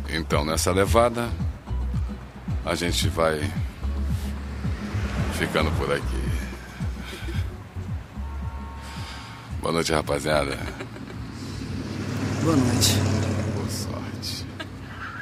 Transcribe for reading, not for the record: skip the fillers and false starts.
Então, nessa levada, a gente vai ficando por aqui. Boa noite, rapaziada. Boa noite.